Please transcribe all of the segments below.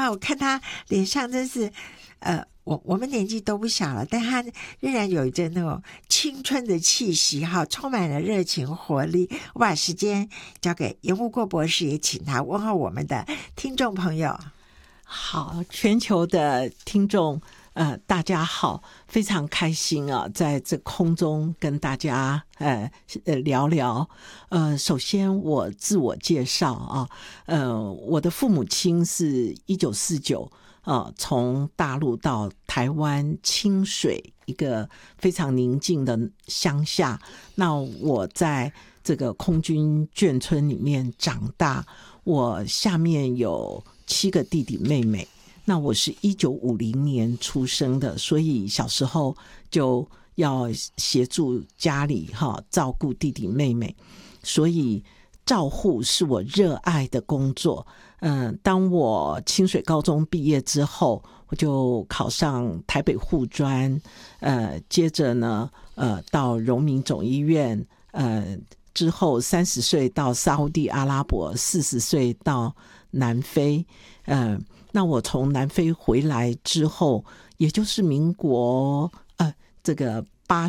哇，我看他脸上真是我们年纪都不小了，但他仍然有一阵那种青春的气息哈，充满了热情活力。我把时间交给严无过博士，也请他问候我们的听众朋友。 好，全球的听众大家好，非常开心啊，在这空中跟大家聊聊。首先我自我介绍啊，我的父母亲是1949从大陆到台湾清水一个非常宁静的乡下，那我在这个空军眷村里面长大，我下面有7个弟弟妹妹。那我是1950年出生的，所以小时候就要协助家里照顾弟弟妹妹，所以照护是我热爱的工作。当我清水高中毕业之后，我就考上台北护专，接着呢到荣民总医院，之后30岁到沙烏地阿拉伯，40岁到南非。那我从南非回来之后，也就是民国这个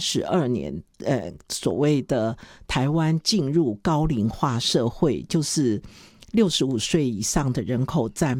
82年，所谓的台湾进入高龄化社会，就是65岁以上的人口占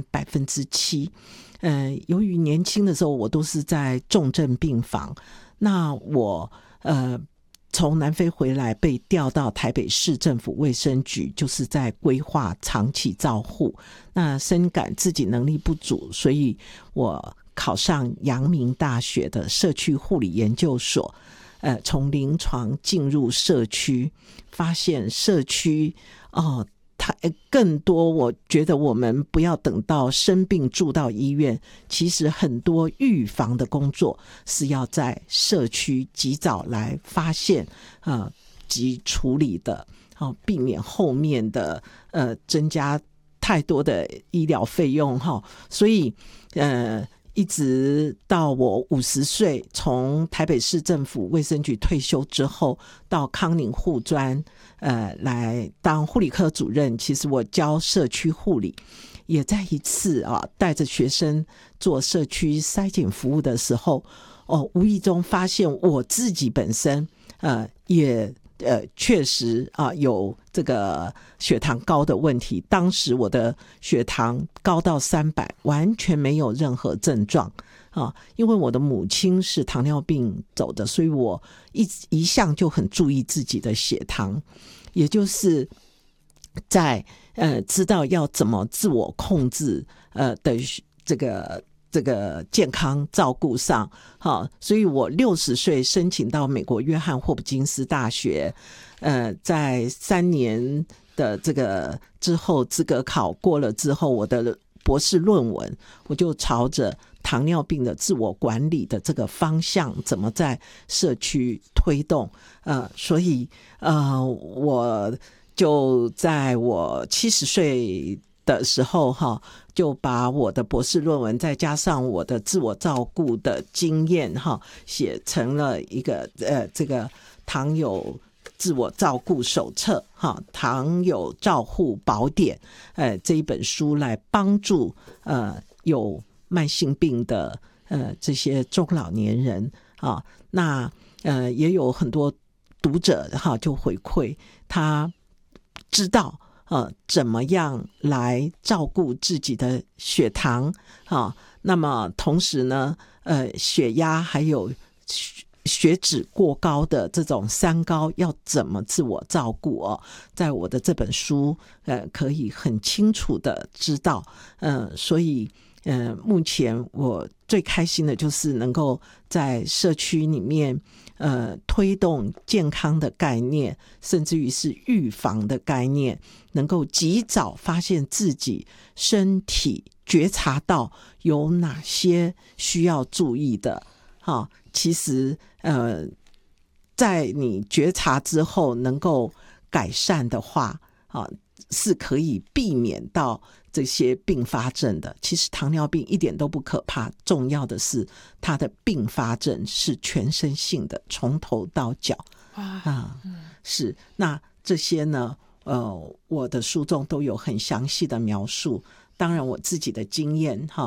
7%。由于年轻的时候我都是在重症病房，那我从南非回来被调到台北市政府卫生局，就是在规划长期照护。那深感自己能力不足，所以我考上阳明大学的社区护理研究所，从临床进入社区，发现社区更多，我觉得我们不要等到生病住到医院，其实很多预防的工作是要在社区及早来发现及处理的，避免后面的增加太多的医疗费用。所以一直到我50岁从台北市政府卫生局退休之后，到康宁护专来当护理科主任。其实我教社区护理，也在一次带着学生做社区筛检服务的时候，无意中发现我自己本身也确实有这个血糖高的问题。当时我的血糖高到300，完全没有任何症状因为我的母亲是糖尿病走的，所以我一向就很注意自己的血糖，也就是在知道要怎么自我控制的这个健康照顾上，所以我60岁申请到美国约翰霍普金斯大学，在3年的这个之后资格考过了之后，我的博士论文我就朝着糖尿病的自我管理的这个方向怎么在社区推动，所以我就在我70岁的时候就把我的博士论文再加上我的自我照顾的经验写成了一个这个糖友自我照顾手册糖友照护宝典这一本书，来帮助有慢性病的这些中老年人那也有很多读者就回馈他知道怎么样来照顾自己的血糖那么同时呢血压还有血脂过高的这种三高要怎么自我照顾在我的这本书可以很清楚的知道所以目前我最开心的就是能够在社区里面推动健康的概念，甚至于是预防的概念，能够及早发现自己身体，觉察到有哪些需要注意的其实在你觉察之后能够改善的话是可以避免到这些并发症的。其实糖尿病一点都不可怕，重要的是它的并发症是全身性的，从头到脚是。那这些呢我的书中都有很详细的描述，当然我自己的经验